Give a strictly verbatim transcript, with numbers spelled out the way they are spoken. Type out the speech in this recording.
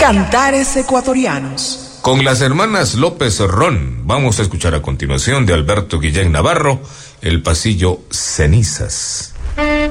Cantares ecuatorianos. Con las hermanas López Ron, vamos a escuchar a continuación de Alberto Guillén Navarro, El Pasillo Cenizas.